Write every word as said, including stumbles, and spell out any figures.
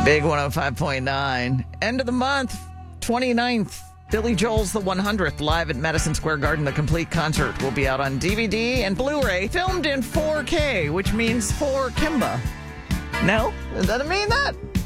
Big one oh five point nine. End of the month, twenty-ninth. Billy Joel's The one hundredth live at Madison Square Garden. The complete concert will be out on D V D and Blu-ray, filmed in four K, which means for Kimba. No? Does that mean that?